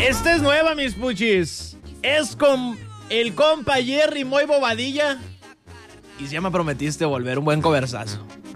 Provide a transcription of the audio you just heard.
Esta es nueva, mis puchis. Es con el compa Jerry muy bobadilla. Y ya me prometiste volver un buen conversazo.